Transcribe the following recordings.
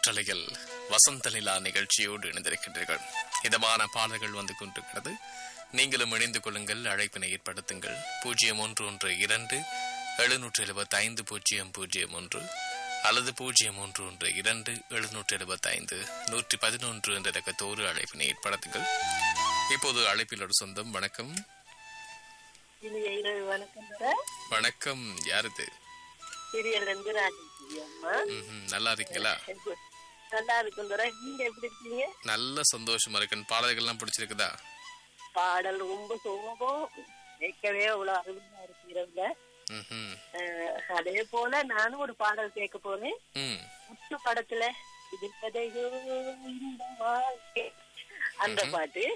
காற்றலையில் வசந்த நிலா நிகழ்ச்சியோடு இணைந்திருக்கின்றீர்கள். இதமான பாடல்கள் வந்து கொண்டிருக்கிறது. நீங்களும் இணைந்து கொள்ளுங்கள். அழைப்பினை ஏற்படுத்துங்கள். 0112-775-001 அல்லது 0112-775-111 என்ற இலக்கத்தோடு அழைப்பினை ஏற்படுத்துங்கள். இப்போது அழைப்பில் ஒரு சொந்தம். வணக்கம். வணக்கம். யாருது? நல்லா இருக்கீங்களா? நல்லா இருக்கும். நீங்க எப்படி இருக்கீங்க? நல்ல சந்தோஷமா இருக்கு. பாடல்கள்லாம் பிடிச்சிருக்குதா? பாடல் ரொம்ப சோகம் கேட்கவே அவ்வளவு அருமையா இருக்கு இரவுல. அதே போல நானும் ஒரு பாடல் கேட்க போறேன். முத்து படத்துல இருப்பதையோ இந்த வாழ்க்கை அந்த பாட்டு.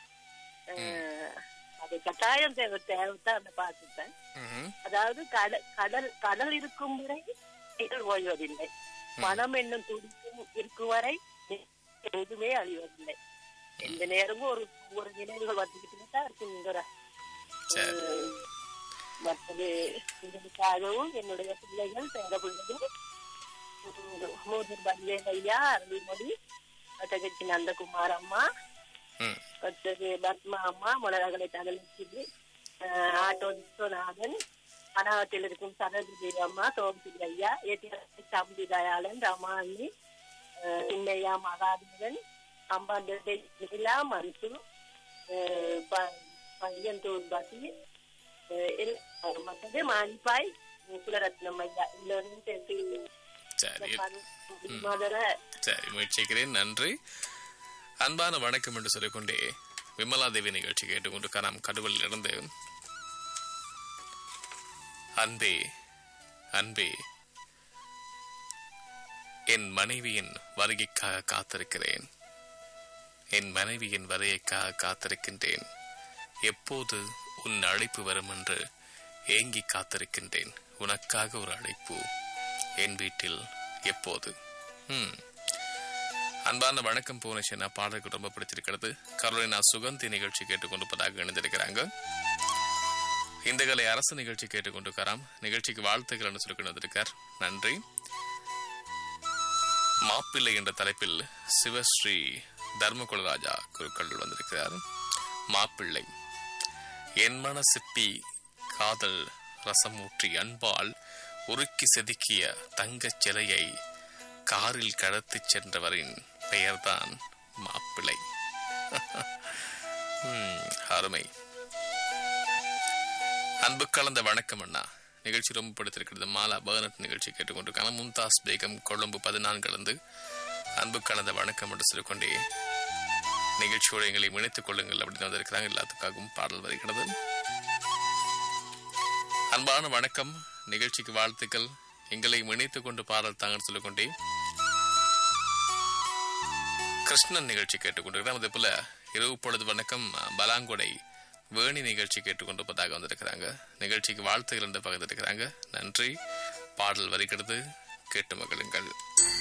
அது கட்டாயம் தேவைத்தான் அந்த பாட்டு தான். அதாவது கடல் இருக்கும் வரை நீங்கள் ஓய்வதில்லை, மனம் என்னும் துடிக்கும் இருக்கும் வரை எதுவுமே அழிவதில்லை. எந்த நேரமும் ஒரு நினைவுகள் வந்துகிட்டு தான் இருக்குங்கிற மற்றது. இதற்காகவும் என்னுடைய பிள்ளைகள், பேர பிள்ளைகள், மூதூர் பல்வேலையா, அருள்மொழி, தகச்சி நந்தகுமார் அம்மா, மற்றது பத்மா அம்மா, முளகலை தகவல், ஆட்டோ விஸ்வநாதன், அனாவத்தில் இருக்கும் சரஸ்வதி அம்மா, சோமசிரி ஐயா, தம்பி தயாளன், ரமாணி, சின்னையா, மகாதேவன், அம்பாந்தா, மன்சு, பையன்தூர் பாசி, மற்றது மாணிப்பாய், குலரத்னம் ஐயா, எல்லோரும் சேர்த்து முயற்சிக்கிறேன். நன்றி. அன்பான வணக்கம் என்று சொல்லிக்கொண்டே விமலா தேவி நிகழ்ச்சி கேட்டுக்கொண்டு நாம் கடவுளில் இருந்து அன்பே அன்பே என் மனைவியின் வருகைக்காக காத்திருக்கிறேன், என் மனைவியின் வருகைக்காக காத்திருக்கின்றேன், எப்போது உன் அழைப்பு வரும் என்று ஏங்கி காத்திருக்கின்றேன், உனக்காக ஒரு அழைப்பு என் வீட்டில் எப்போது. அன்பான வணக்கம் புவனேஸ்வரா. பாடலுக்கு ரொம்ப பிடிச்சிருக்கிறது. கரோலினா சுகந்தி நிகழ்ச்சி கேட்டுக்கொண்டிருப்பதாக இணைந்திருக்கிறாங்க. இந்த கலை அரசு நிகழ்ச்சி கேட்டுக்கொண்டிருக்காராம். நிகழ்ச்சிக்கு வாழ்த்துக்கள் என்று சொல்லி வந்திருக்கார். நன்றி. மாப்பிள்ளை என்ற தலைப்பில் சிவஸ்ரீ தர்மகுலராஜா குருக்கள் வந்திருக்கிறார். மாப்பிள்ளை என் மன சிப்பி காதல் ரசமூற்றி அன்பால் உருக்கி செதுக்கிய தங்கச் சிலையை காரில் கடத்தி சென்றவரின் பெயர்தான் மாப்பிள்ளை. அருமை. அன்பு கலந்த வணக்கம் அண்ணா. நிகழ்ச்சி ரொம்ப பிடித்திருக்கிறது. மாலா பர்னட் நிகழ்ச்சி கேட்டுக்கொண்டிருக்காங்க. மும்தாஸ் பேகம் கொழும்பு 14 அன்பு கலந்த வணக்கம் என்று சொல்லிக்கொண்டே நிகழ்ச்சியோடு எங்களை இணைத்துக் கொள்ளுங்கள் அப்படின்னு வந்திருக்கிறாங்க. எல்லாத்துக்காகவும் பாடல் வருகிறது. அன்பான வணக்கம், நிகழ்ச்சிக்கு வாழ்த்துக்கள், எங்களை இணைத்துக் கொண்டு பாடல் தாங்கன்னு சொல்லிக்கொண்டே கிருஷ்ணன் நிகழ்ச்சி கேட்டுக்கொண்டிருக்கிறார். அதே போல இரவு பொழுது வணக்கம் பலாங்கொடை வேணி நிகழ்ச்சி கேட்டுக்கொண்டிருப்பதாக வந்திருக்கிறாங்க. நிகழ்ச்சிக்கு வாழ்த்துக்கள் என்று பகிர்ந்திருக்கிறாங்க. நன்றி. பாடல் வருகிறது, கேட்டு மகிழுங்கள்.